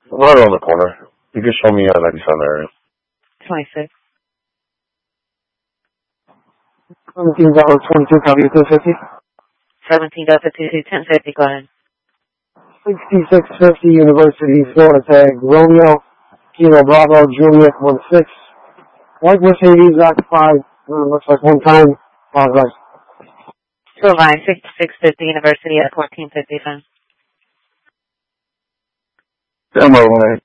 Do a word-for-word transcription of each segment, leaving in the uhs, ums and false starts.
Right around the corner. You can show me uh, ninety-seven area. twenty-six. seventeen twenty-two, copy two fifty. seventeen Delta two two, ten fifty, go ahead. sixty-six fifty University, Florida tag, Romeo, Kilo Bravo, Juliet, one six. White Mercedes, occupied, uh, looks like one time, apologize. Two line, sixty-six fifty University at fourteen fifty, fine. Demo one eight.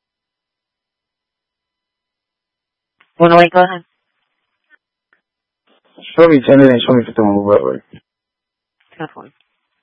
one oh eight, go ahead. Show me ten and show me fifty-one, move that way. ten four.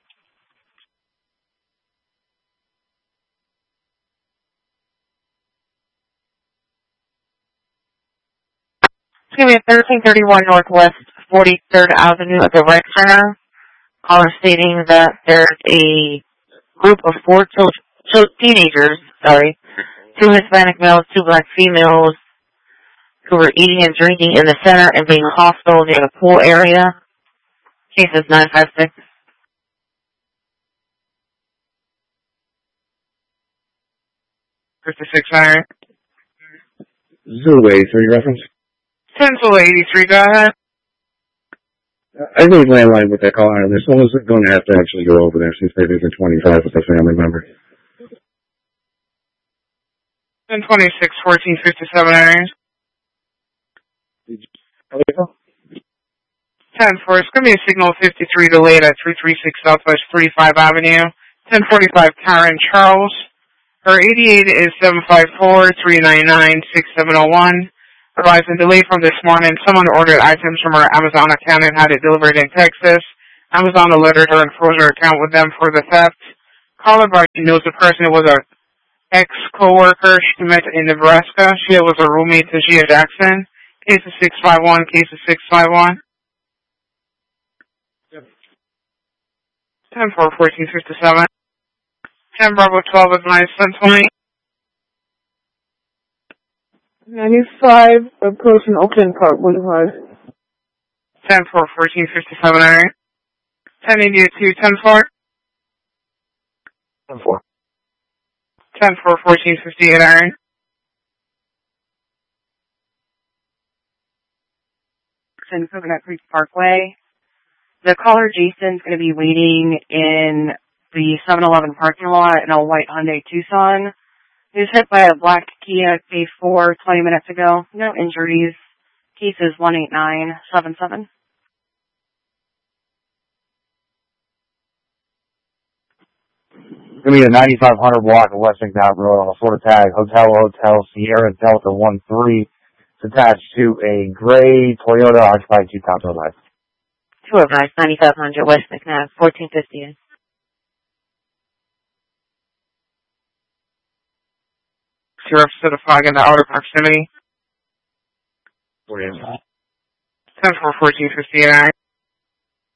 It's going to be at thirteen thirty-one Northwest forty-third Avenue at the Rec Center. Caller stating that there's a group of four chil- chil- teenagers, sorry, two Hispanic males, two black females, who were eating and drinking in the center and being hostile near the pool area. Case is nine five six. fifty-six hundred. Zoo eighty-three reference. Pencil eighty-three, go ahead. I think landline with that call out. Someone's going to have to actually go over there since they've been twenty-five with their family member. ten twenty-six, fourteen fifty-seven areas. ten four, it's going to be a signal fifty-three delayed at three thirty-six Southwest thirty-five Avenue. ten forty-five Karen Charles. Her eighty-eight is seven five four, three nine nine, six seven zero one. Advising delay from this morning. Someone ordered items from her Amazon account and had it delivered in Texas. Amazon alerted her and froze her account with them for the theft. Caller knows the person was a ex-coworker she met in Nebraska. She was a roommate to Gia Jackson. Case is six five one, case is six five one. ten four, fourteen fifty-seven. ten Bravo twelve advice, ten twenty. ninety-five, approaching Oakland Park, one five. ten four, fourteen fifty-seven area. ten eighty-two, ten four. ten four. ten four, fourteen fifty-eight area. Coconut Creek Parkway. The caller Jason's going to be waiting in the seven eleven parking lot in a white Hyundai Tucson. He was hit by a black Kia K four twenty minutes ago. No injuries. Case is one eight nine seven seven. It's going to be a ninety-five hundred block of West McNabb Road on the Florida tag, Hotel Hotel Sierra Delta one three. It's attached to a gray Toyota occupied two top life. Two of us, ninety-five hundred West McNabb, fourteen fifty. Sheriff set a flag in the outer proximity. ten four, fourteen fifty-eight area.